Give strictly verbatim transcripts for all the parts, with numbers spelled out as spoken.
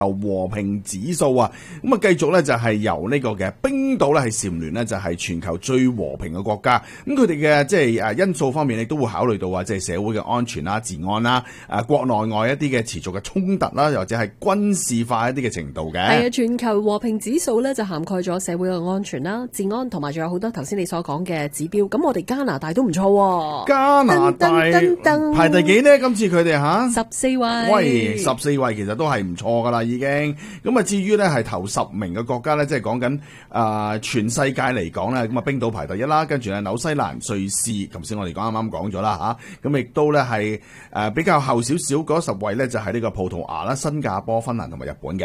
和平指數啊，咁啊繼續咧就係由呢個嘅冰島咧係蟬聯呢就係全球最和平嘅國家。咁佢哋嘅即係誒因素方面，亦都會考慮到啊，即係社會嘅安全啦、治安啦、誒國內外一啲嘅持續嘅衝突啦，或者係軍事化一啲嘅程度嘅。 係啊，全球和平指數咧就涵蓋咗社會嘅安全啦、治安同埋仲有好多頭先你所講嘅指標。咁我哋加拿大都唔錯喎， 加拿大噔噔噔噔排第幾呢？今次佢哋吓十四位， 喂，十四位其實都係唔錯噶啦，已經。咁啊，至於咧係頭十名嘅國家咧，即係講緊誒全世界嚟講咧，咁啊冰島排第一啦，跟住咧紐西蘭、瑞士，頭先我哋講啱啱講咗啦吓，咁亦都咧係誒比較後少少嗰十位咧，就係呢個葡萄牙啦、新加坡、芬蘭同埋日本嘅。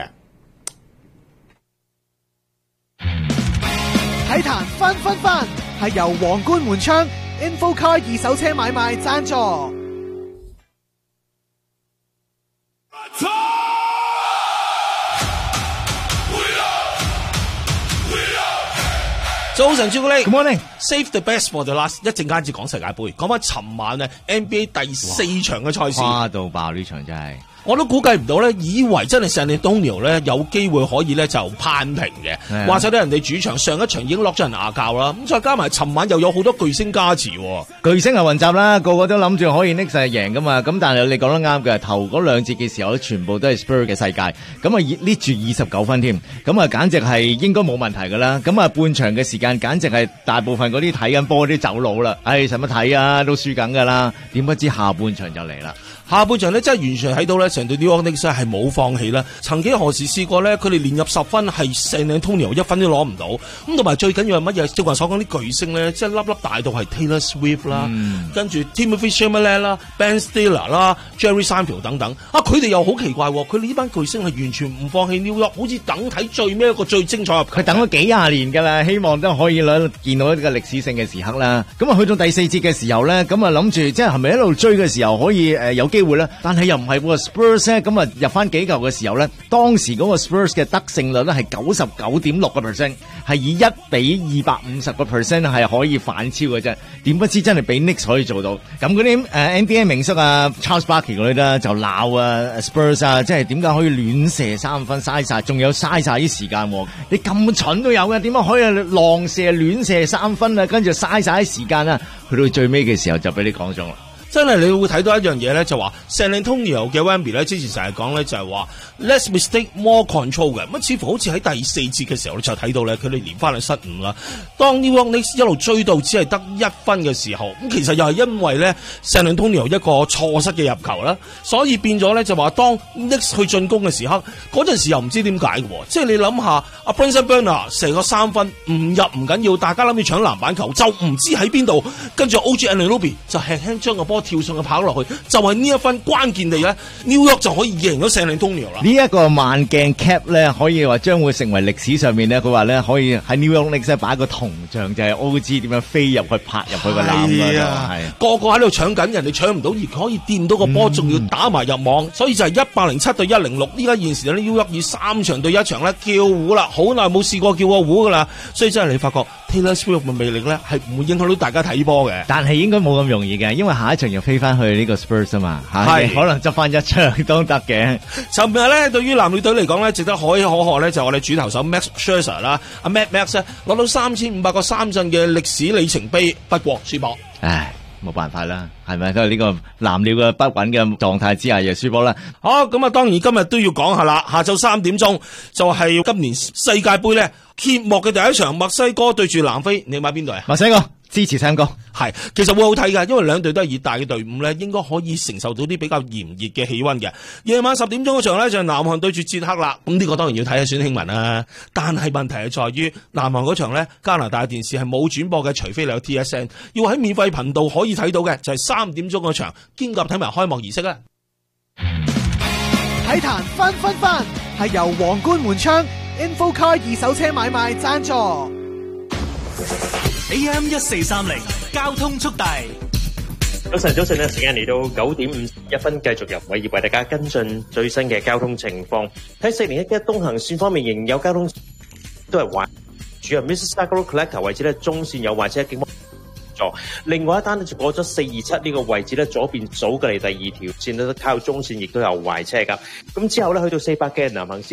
體壇分分分係由皇冠門窗 InfoCar 二手車買賣贊助。 早晨，朱古力。 Good morning。 Save the best for the last。一陣間至講世界盃。講翻尋晚咧 N B A 第四場嘅賽事， 花到爆呢場真係。 我都估計唔到咧，以為真係 San Antonio 咧有機會可以咧就攀平嘅，或者咧人哋主場上一場已經落咗人牙教啦，咁再加埋尋晚又有好多巨星加持， 巨星係雲集啦，個個都諗住可以拎晒贏噶嘛，咁但係你講得啱嘅，頭嗰兩節嘅時候咧，全部都係 Spurs 嘅世界，咁啊捏住二十九分添，咁啊簡直係應該冇問題噶啦，咁啊半場嘅時間簡直係大部分嗰啲睇緊波啲走佬啦，唉使乜睇啊，都輸緊噶啦，點不知下半場就嚟啦。 下半場咧真係完全睇到咧，成隊 New York Knicks 係冇放棄啦。曾幾何時試過咧，佢哋連入十分係 San Antonio 一分都攞唔到。咁同埋最緊要係乜嘢？正話所講啲巨星咧，即係粒粒大到係 Taylor Swift 啦，嗯、跟住 Timothy Chalamet 啦、Ben Stiller 啦、Jerry Seinfeld 等等。啊，佢哋又好奇怪，佢哋呢班巨星係完全唔放棄 New York， 好似等睇最尾一個最精彩入球。 佢等咗幾廿年㗎啦，希望都可以攞見到一個歷史性嘅時刻啦。咁啊，去到第四節嘅時候咧，咁啊諗住即係係咪一路追嘅時候可以誒、呃、有機會咧？但係又唔係喎 Spurs 咧，咁啊入翻幾球嘅時候咧，當時嗰個 Spurs 嘅得勝率咧係九十九點六個 percent， 係以一比二百五十個 percent 係可以反超嘅啫。點不知真係俾 Knicks 可以做到。咁嗰啲誒 N B A 名宿啊 Charles Barkley 嗰啲咧就鬧啊 Spurs 啊，即係點解可以亂射三分嘥晒，仲有嘥晒啲時間喎？你咁蠢都有嘅，點解可以浪射亂射三分啊？跟住嘥晒啲時間啊？去到最尾嘅時候就俾你講中啦。 真係你會睇到一樣嘢咧，就話 San Antonio 嘅 Wemby 咧，之前成日講咧就係話 less mistake more control 嘅，咁似乎好似喺第四節嘅時候你就睇到咧，佢哋連翻嚟失誤啦。當 New York Knicks 一路追到只係得一分嘅時候，咁其實又係因為咧 San Antonio 一個錯失嘅入球啦，所以變咗咧就話當 Knicks 去進攻嘅時刻，嗰陣時又唔知點解嘅，即係你諗下阿 Brunson Burners 成個三分唔入唔緊要，大家諗住搶籃板球就唔知喺邊度，跟住 O G Anunoby 就輕輕將個波跳上去跑落去，就係、是、呢一分關鍵地咧 New York 就可以贏咗 San Antonio 啦。 呢一個慢鏡 cap 咧，可以話將會成為歷史上面咧，佢話咧可以喺 New York Knicks 擺個銅像，就係、是、O G 點樣飛入去拍入去個籃嗰度，係個個喺度搶緊，人哋搶唔到，而可以掂到個波，仲、嗯、要打埋入網，所以就係一百零七對一零六。依家現時咧 New York 以三場對一場咧叫糊啦，好耐冇試過叫過糊噶啦，所以真係你發覺 Taylor Swift 嘅魅力咧係唔會影響到大家睇波嘅，但係應該冇咁容易嘅，因為下一場又飛翻去呢個 Spurs 啊嘛，係可能執翻一場都得嘅。尋日咧，對於男女隊嚟講咧，值得可喜可賀咧，就係我哋主投手 Max Scherzer 啦，阿 Mad Max 咧攞到三千五百個三振嘅歷史里程碑，不過輸波。唉，冇辦法啦，係咪都係呢個藍鳥嘅不穩嘅狀態之下，又輸波啦。 好，咁啊，當然今日都要講下啦。下晝三點鐘就係今年世界盃咧揭幕嘅第一場，墨西哥對住南非，你買邊隊啊？ 墨西哥。支持三哥係，其實會好睇㗎，因為兩隊都係熱帶嘅隊伍咧，應該可以承受到啲比較炎熱嘅氣溫嘅。夜晚十點鐘嗰場咧就係南韓對住捷克啦，咁呢個當然要睇下孫興文啦。但係問題係在於南韓嗰場咧，加拿大電視係冇轉播嘅，除非你有 T S N， 要喺免費頻道可以睇到嘅就係三點鐘嗰場，兼夾睇埋開幕儀式啦。 體壇分分分係由皇冠門窗 InfoCar 二手車買賣贊助。 A M 一四三零交通速遞。 早晨，早晨啊！時間嚟到九點五十一分，繼續由偉業為大家跟進最新嘅交通情況。喺四零一一東行線方面，仍然有交通都係壞，主要 Mississauga Collector 位置咧，中線有壞車警方助。另外一單咧就過咗四二七呢個位置咧，左邊早嘅嚟第二條線咧，靠中線亦都有壞車噶。咁之後咧去到四百嘅南行線。